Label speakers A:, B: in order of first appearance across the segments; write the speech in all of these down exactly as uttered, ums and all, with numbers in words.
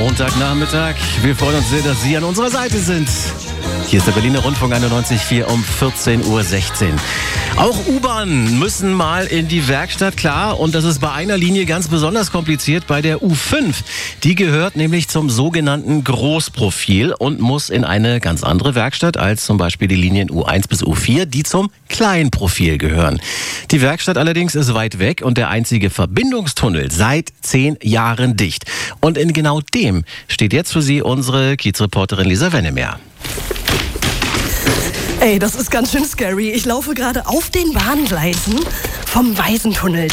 A: Montagnachmittag. Wir freuen uns sehr, dass Sie an unserer Seite sind. Hier ist der Berliner Rundfunk einundneunzig Komma vier um vierzehn Uhr sechzehn. Auch U-Bahnen müssen mal in die Werkstatt, klar. Und das ist bei einer Linie ganz besonders kompliziert, bei der U fünf. Die gehört nämlich zum sogenannten Großprofil und muss in eine ganz andere Werkstatt als zum Beispiel die Linien U eins bis U vier, die zum Kleinprofil gehören. Die Werkstatt allerdings ist weit weg und der einzige Verbindungstunnel seit zehn Jahren dicht. Und in genau dem steht jetzt für Sie unsere Kiezreporterin Lisa Wennemer.
B: Ey, das ist ganz schön scary. Ich laufe gerade auf den Bahngleisen vom Waisentunnel.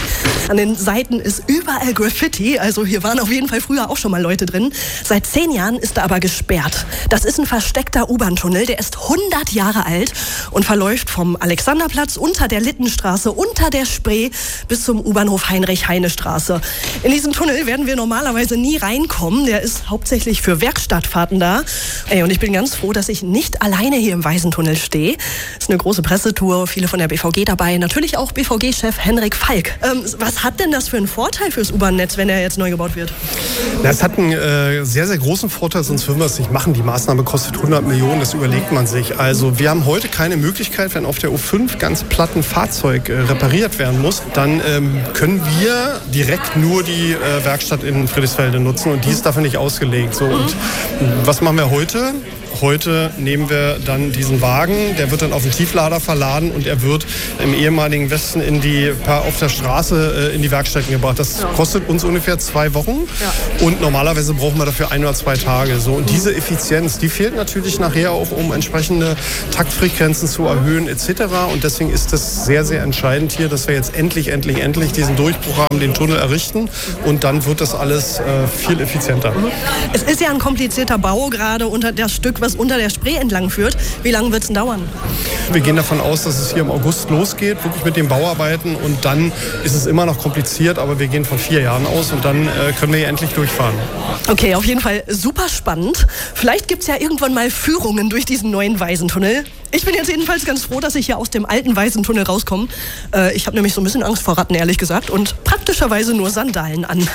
B: An den Seiten ist überall Graffiti, also hier waren auf jeden Fall früher auch schon mal Leute drin. Seit zehn Jahren ist er aber gesperrt. Das ist ein versteckter U-Bahn-Tunnel, der ist hundert Jahre alt und verläuft vom Alexanderplatz unter der Littenstraße, unter der Spree bis zum U-Bahnhof Heinrich-Heine-Straße. In diesen Tunnel werden wir normalerweise nie reinkommen, der ist hauptsächlich für Werkstattfahrten da. Ey, und ich bin ganz froh, dass ich nicht alleine hier im Waisentunnel stehe. Es ist eine große Pressetour, viele von der B V G dabei, natürlich auch B V G-Chef Henrik Falk. Ähm, Was hat denn das für einen Vorteil fürs U-Bahn-Netz, wenn er jetzt neu gebaut wird?
C: Na, es hat einen äh, sehr, sehr großen Vorteil, sonst würden wir es nicht machen. Die Maßnahme kostet hundert Millionen, das überlegt man sich. Also wir haben heute keine Möglichkeit, wenn auf der U fünf ganz platt ein Fahrzeug äh, repariert werden muss, dann ähm, können wir direkt nur die äh, Werkstatt in Friedrichsfelde nutzen und die ist dafür nicht ausgelegt. So, und was machen wir heute? Heute nehmen wir dann diesen Wagen, der wird dann auf den Tieflader verladen und er wird im ehemaligen Westen in die, auf der Straße äh, in die Werkstätten gebracht. Das ja. kostet uns ungefähr zwei Wochen ja. und normalerweise brauchen wir dafür ein oder zwei Tage. So, und diese Effizienz, die fehlt natürlich nachher auch, um entsprechende Taktfrequenzen zu erhöhen et cetera. Und deswegen ist es sehr, sehr entscheidend hier, dass wir jetzt endlich, endlich, endlich diesen Durchbruch haben, den Tunnel errichten und dann wird das alles äh, viel effizienter.
B: Es ist ja ein komplizierter Bau, gerade unter das Stück, was unter der Spree entlang führt. Wie lange wird es denn dauern?
C: Wir gehen davon aus, dass es hier im August losgeht, wirklich mit den Bauarbeiten und dann ist es immer noch kompliziert, aber wir gehen von vier Jahren aus und dann äh, können wir hier endlich durchfahren.
B: Okay, auf jeden Fall super spannend. Vielleicht gibt es ja irgendwann mal Führungen durch diesen neuen Waisentunnel. Ich bin jetzt jedenfalls ganz froh, dass ich hier aus dem alten Waisentunnel rauskomme. Äh, ich habe nämlich so ein bisschen Angst vor Ratten, ehrlich gesagt, und praktischerweise nur Sandalen an.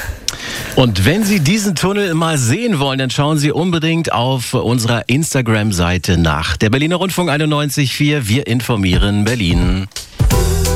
A: Und wenn Sie diesen Tunnel mal sehen wollen, dann schauen Sie unbedingt auf unserer Instagram-Seite nach. Der Berliner Rundfunk einundneunzig Komma vier, wir informieren Berlin.